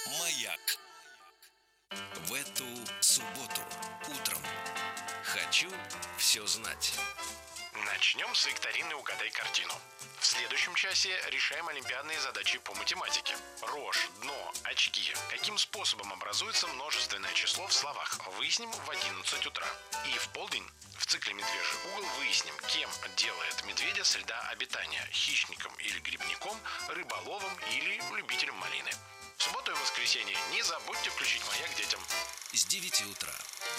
Маяк. В эту субботу утром хочу все знать. Начнем с викторины «Угадай картину». В следующем часе решаем олимпиадные задачи по математике. Рожь, дно, очки. Каким способом образуется множественное число в словах? Выясним в 11 утра. И в полдень в цикле «Медвежий угол» выясним, кем делает медведя среда обитания: хищником или грибником, рыболовом или любителем малины. В субботу и воскресенье не забудьте включить «Маяк» детям. С 9 утра.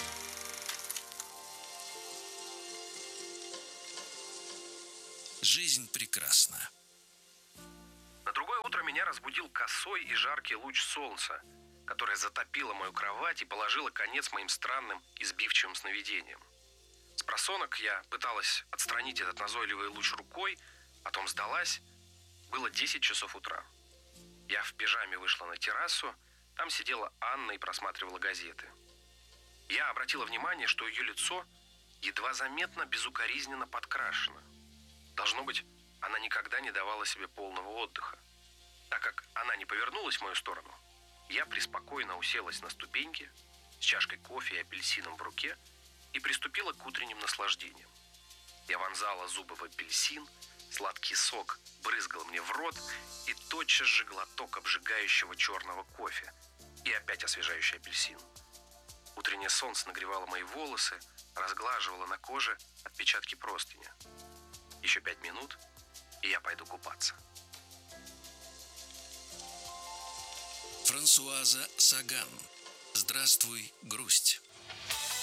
Жизнь прекрасна. На другое утро меня разбудил косой и жаркий луч солнца, которое затопило мою кровать и положило конец моим странным и сбивчивым сновидениям. Спросонок я пыталась отстранить этот назойливый луч рукой, потом сдалась. Было 10 часов утра. Я в пижаме вышла на террасу, там сидела Анна и просматривала газеты. Я обратила внимание, что ее лицо едва заметно безукоризненно подкрашено. Должно быть, она никогда не давала себе полного отдыха. Так как она не повернулась в мою сторону, я преспокойно уселась на ступеньки с чашкой кофе и апельсином в руке и приступила к утренним наслаждениям. Я вонзала зубы в апельсин, сладкий сок брызгал мне в рот, и тотчас же глоток обжигающего черного кофе и опять освежающий апельсин. Утреннее солнце нагревало мои волосы, разглаживало на коже отпечатки простыня. Еще 5 минут, и я пойду купаться. Франсуаза Саган. Здравствуй, грусть.